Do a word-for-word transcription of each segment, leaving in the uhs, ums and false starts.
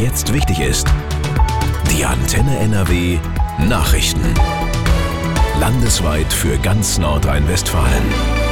jetzt wichtig ist. Die Antenne N R W Nachrichten. Landesweit für ganz Nordrhein-Westfalen.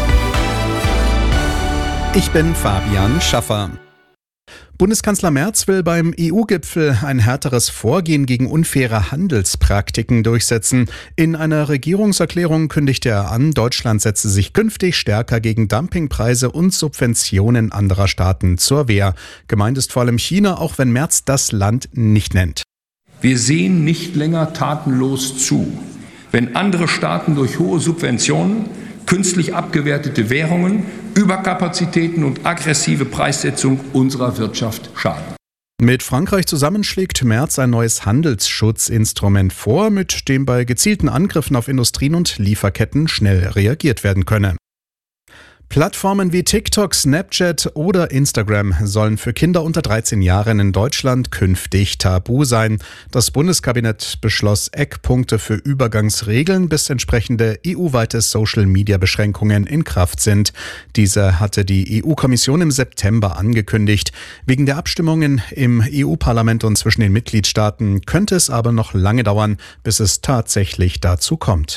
Ich bin Fabian Schaffer. Bundeskanzler Merz will beim E U-Gipfel ein härteres Vorgehen gegen unfaire Handelspraktiken durchsetzen. In einer Regierungserklärung kündigte er an, Deutschland setze sich künftig stärker gegen Dumpingpreise und Subventionen anderer Staaten zur Wehr. Gemeint ist vor allem China, auch wenn Merz das Land nicht nennt. Wir sehen nicht länger tatenlos zu, wenn andere Staaten durch hohe Subventionen, künstlich abgewertete Währungen, Überkapazitäten und aggressive Preissetzung unserer Wirtschaft schaden. Mit Frankreich zusammen schlägt Merz ein neues Handelsschutzinstrument vor, mit dem bei gezielten Angriffen auf Industrien und Lieferketten schnell reagiert werden könne. Plattformen wie TikTok, Snapchat oder Instagram sollen für Kinder unter dreizehn Jahren in Deutschland künftig tabu sein. Das Bundeskabinett beschloss Eckpunkte für Übergangsregeln, bis entsprechende E U-weite Social-Media-Beschränkungen in Kraft sind. Diese hatte die E U-Kommission im September angekündigt. Wegen der Abstimmungen im E U-Parlament und zwischen den Mitgliedstaaten könnte es aber noch lange dauern, bis es tatsächlich dazu kommt.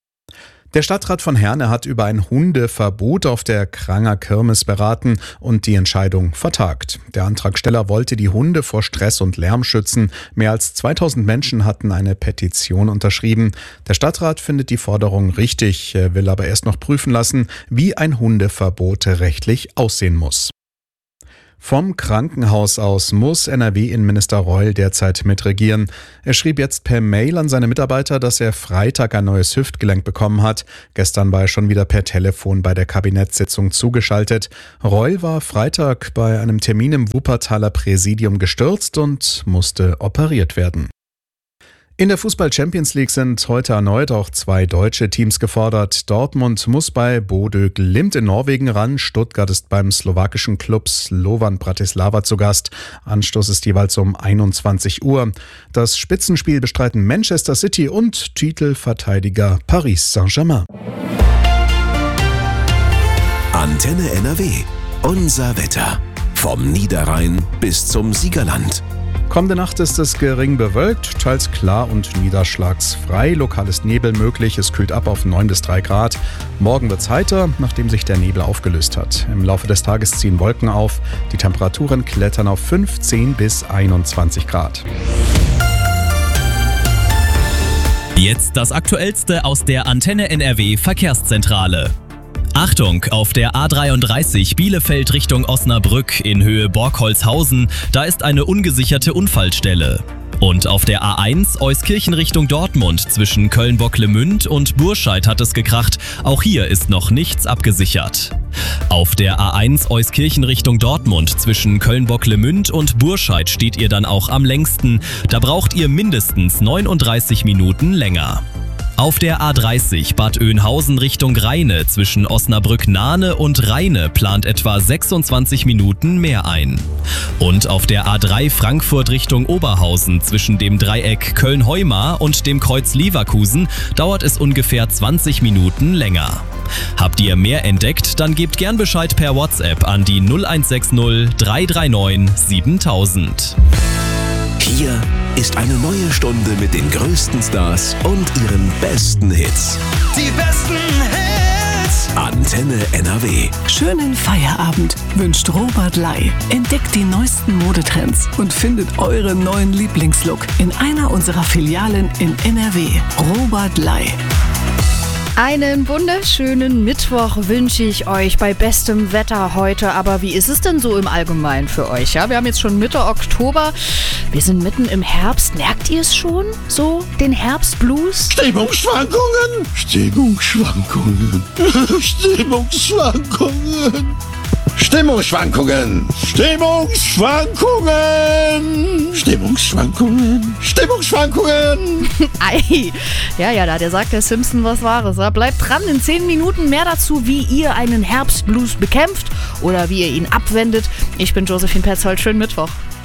Der Stadtrat von Herne hat über ein Hundeverbot auf der Kranger Kirmes beraten und die Entscheidung vertagt. Der Antragsteller wollte die Hunde vor Stress und Lärm schützen. Mehr als zweitausend Menschen hatten eine Petition unterschrieben. Der Stadtrat findet die Forderung richtig, will aber erst noch prüfen lassen, wie ein Hundeverbot rechtlich aussehen muss. Vom Krankenhaus aus muss N R W-Innenminister Reul derzeit mitregieren. Er schrieb jetzt per Mail an seine Mitarbeiter, dass er Freitag ein neues Hüftgelenk bekommen hat. Gestern war er schon wieder per Telefon bei der Kabinettssitzung zugeschaltet. Reul war Freitag bei einem Termin im Wuppertaler Präsidium gestürzt und musste operiert werden. In der Fußball-Champions League sind heute erneut auch zwei deutsche Teams gefordert. Dortmund muss bei Bodø Glimt in Norwegen ran. Stuttgart ist beim slowakischen Klub Slovan Bratislava zu Gast. Anstoß ist jeweils um einundzwanzig Uhr. Das Spitzenspiel bestreiten Manchester City und Titelverteidiger Paris Saint-Germain. Antenne N R W. Unser Wetter. Vom Niederrhein bis zum Siegerland. Kommende Nacht ist es gering bewölkt, teils klar und niederschlagsfrei. Lokal ist Nebel möglich, es kühlt ab auf neun bis drei Grad. Morgen wird's heiter, nachdem sich der Nebel aufgelöst hat. Im Laufe des Tages ziehen Wolken auf. Die Temperaturen klettern auf fünfzehn bis einundzwanzig Grad. Jetzt das Aktuellste aus der Antenne N R W Verkehrszentrale. Achtung, auf der A dreiunddreißig Bielefeld Richtung Osnabrück in Höhe Borkholzhausen, da ist eine ungesicherte Unfallstelle. Und auf der A eins Euskirchen Richtung Dortmund zwischen Köln-Bocklemünd und Burscheid hat es gekracht, auch hier ist noch nichts abgesichert. Auf der A eins Euskirchen Richtung Dortmund zwischen Köln-Bocklemünd und Burscheid steht ihr dann auch am längsten, da braucht ihr mindestens neununddreißig Minuten länger. Auf der A dreißig Bad Oeynhausen Richtung Rheine zwischen Osnabrück-Nahne und Rheine plant etwa sechsundzwanzig Minuten mehr ein. Und auf der A drei Frankfurt Richtung Oberhausen zwischen dem Dreieck Köln-Heumar und dem Kreuz Leverkusen dauert es ungefähr zwanzig Minuten länger. Habt ihr mehr entdeckt, dann gebt gern Bescheid per WhatsApp an die null eins sechs null drei drei neun siebentausend. Hier ist eine neue Stunde mit den größten Stars und ihren besten Hits. Die besten Hits! Antenne N R W. Schönen Feierabend wünscht Robert Ley. Entdeckt die neuesten Modetrends und findet euren neuen Lieblingslook in einer unserer Filialen in N R W. Robert Ley. Einen wunderschönen Mittwoch wünsche ich euch bei bestem Wetter heute. Aber wie ist es denn so im Allgemeinen für euch? Ja, wir haben jetzt schon Mitte Oktober. Wir sind mitten im Herbst. Merkt ihr es schon? So, den Herbstblues? Stimmungsschwankungen! Stimmungsschwankungen! Stimmungsschwankungen! Stimmungsschwankungen! Stimmungsschwankungen! Stimmungsschwankungen! Stimmungsschwankungen! Ei! Ja, ja, da der sagt der Simpson was Wahres. Ja, bleibt dran, in zehn Minuten mehr dazu, wie ihr einen Herbstblues bekämpft oder wie ihr ihn abwendet. Ich bin Josephine Petzold. Schönen Mittwoch.